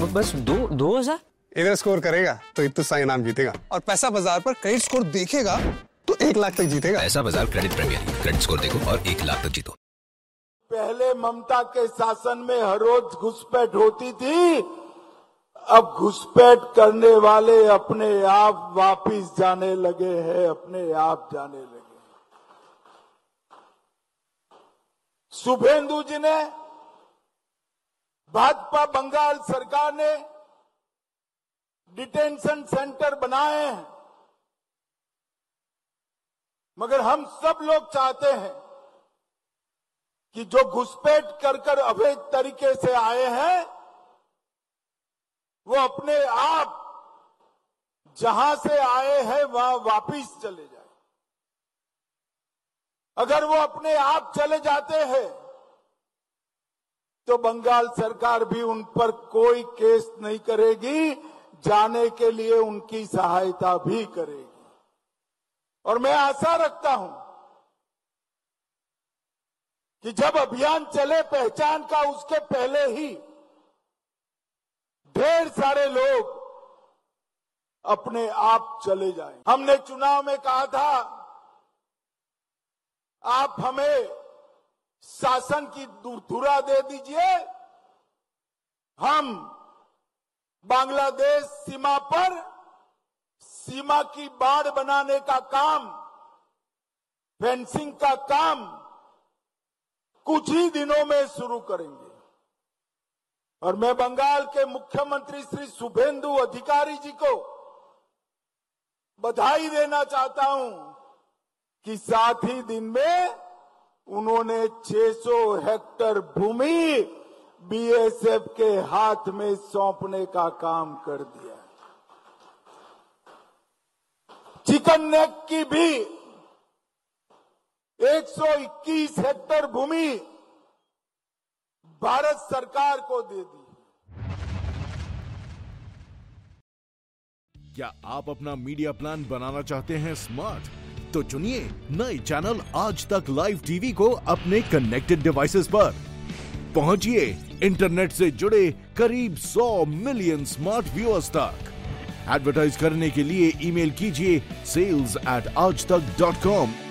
बस 2,000? इधर स्कोर करेगा तो इतना सा इनाम जीतेगा, और पैसा बाजार पर क्रेडिट स्कोर देखेगा तो 1 लाख तक जीतेगा। पैसा बाजार क्रेडिट प्रीमियर, क्रेडिट स्कोर देखो और 1 लाख तक जीतो। पहले ममता के शासन में हर रोज घुसपैठ होती थी, अब घुसपैठ करने वाले अपने आप वापिस जाने लगे हैं, अपने आप जाने लगे। शुभेंदु जी ने, भाजपा बंगाल सरकार ने डिटेंशन सेंटर बनाए हैं, मगर हम सब लोग चाहते हैं कि जो घुसपैठ कर अवैध तरीके से आए हैं वो अपने आप जहां से आए हैं वहां वापिस चले जाए। अगर वो अपने आप चले जाते हैं तो बंगाल सरकार भी उन पर कोई केस नहीं करेगी, जाने के लिए उनकी सहायता भी करेगी। और मैं आशा रखता हूं कि जब अभियान चले पहचान का, उसके पहले ही ढेर सारे लोग अपने आप चले जाएं। हमने चुनाव में कहा था आप हमें शासन की धुरा दे दीजिए, हम बांग्लादेश सीमा पर सीमा की बाड़ बनाने का काम, फेंसिंग का काम कुछ ही दिनों में शुरू करेंगे। और मैं बंगाल के मुख्यमंत्री श्री शुभेंदु अधिकारी जी को बधाई देना चाहता हूं कि 7 ही दिन में उन्होंने 600 हेक्टेयर भूमि बीएसएफ के हाथ में सौंपने का काम कर दिया। चिकन नेक की भी 121 हेक्टेयर भूमि भारत सरकार को दे दी। क्या आप अपना मीडिया प्लान बनाना चाहते हैं स्मार्ट? तो चुनिए नए चैनल आज तक लाइव टीवी को अपने कनेक्टेड डिवाइसेस पर। पहुंचिए इंटरनेट से जुड़े करीब 100 मिलियन स्मार्ट व्यूअर्स तक। एडवर्टाइज करने के लिए ईमेल कीजिए sales@aajtak.com